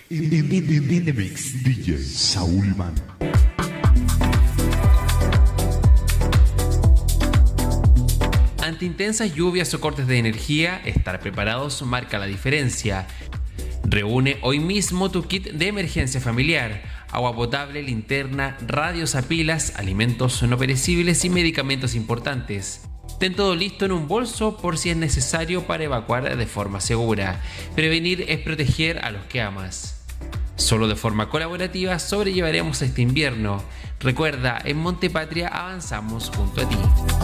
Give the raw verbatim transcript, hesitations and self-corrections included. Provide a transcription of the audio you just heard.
In, in, in, in, in the mix, D J Saúl Man. Ante intensas lluvias o cortes de energía, estar preparados marca la diferencia. Reúne hoy mismo tu kit de emergencia familiar: agua potable, linterna, radios a pilas, alimentos no perecibles y medicamentos importantes. Ten todo listo en un bolso por si es necesario para evacuar de forma segura. Prevenir es proteger a los que amas. Solo de forma colaborativa sobrellevaremos este invierno. Recuerda, en Montepatria avanzamos junto a ti.